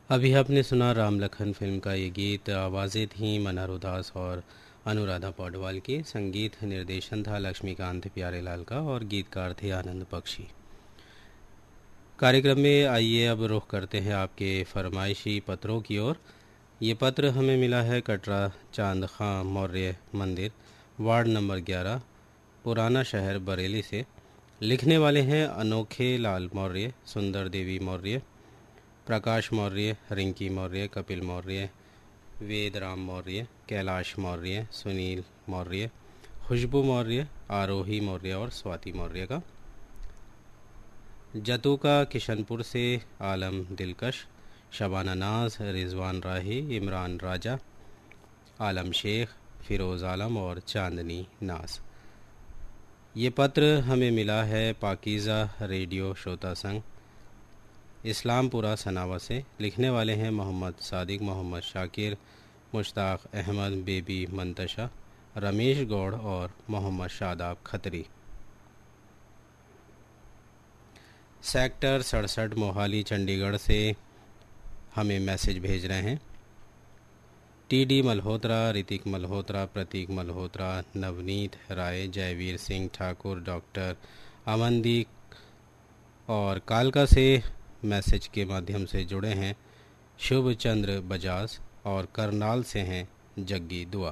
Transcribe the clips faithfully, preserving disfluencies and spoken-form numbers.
अभी आपने सुना राम लखन फिल्म का ये गीत। आवाज़ें थीं मनहर उदास और अनुराधा पौडवाल की। संगीत निर्देशन था लक्ष्मीकांत प्यारेलाल का और गीतकार थे आनंद बख्शी। कार्यक्रम में आइए अब रुख करते हैं आपके फरमाइशी पत्रों की ओर। ये पत्र हमें मिला है कटरा चांद खां मौर्य मंदिर, वार्ड नंबर ग्यारह, पुराना शहर बरेली से। लिखने वाले हैं अनोखे लाल मौर्य, सुंदर देवी मौर्य, प्रकाश मौर्य, रिंकी मौर्य, कपिल मौर्य, वेदराम मौर्य, कैलाश मौर्य, सुनील मौर्य, खुशबू मौर्य, आरोही मौर्य और स्वाति मौर्य का। जतुका किशनपुर से आलम दिलकश, शबाना नाज, रिजवान राही, इमरान राजा, आलम शेख, फिरोज़ आलम और चांदनी नाज। ये पत्र हमें मिला है पाकीज़ा रेडियो श्रोता संघ, इस्लामपुरा सनावा से। लिखने वाले हैं मोहम्मद सादिक, मोहम्मद शाकिर, मुश्ताक अहमद, बेबी मंतशा, रमेश गौड़ और मोहम्मद शादाब खतरी। सेक्टर सड़सठ मोहाली चंडीगढ़ से हमें मैसेज भेज रहे हैं टी डी मल्होत्रा, ऋतिक मल्होत्रा, प्रतीक मल्होत्रा, नवनीत राय, जयवीर सिंह ठाकुर, डॉक्टर अमनदीप और कालका से मैसेज के माध्यम से जुड़े हैं शुभ चंद्र बजाज और करनाल से हैं जग्गी दुआ।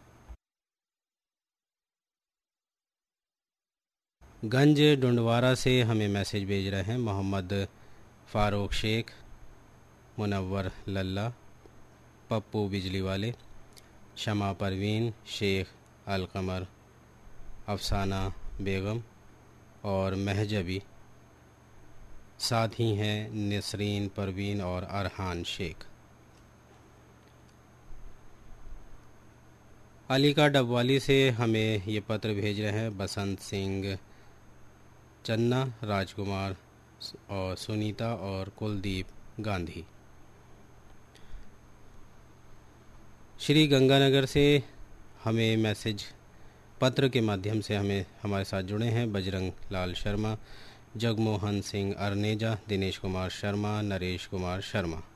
गंज डुंडवारा से हमें मैसेज भेज रहे हैं मोहम्मद फ़ारूक शेख, मुनव्वर लल्ला, पप्पू बिजली वाले, शमा परवीन, शेख अलकमर, अफसाना बेगम और महजबी। साथ ही हैं नसरीन परवीन और अरहान शेख। अलीका डबवाली से हमें ये पत्र भेज रहे हैं बसंत सिंह चन्ना, राजकुमार और सुनीता और कुलदीप गांधी। श्री गंगानगर से हमें मैसेज पत्र के माध्यम से हमें हमारे साथ जुड़े हैं बजरंग लाल शर्मा, जगमोहन सिंह अरनेजा, दिनेश कुमार शर्मा, नरेश कुमार शर्मा।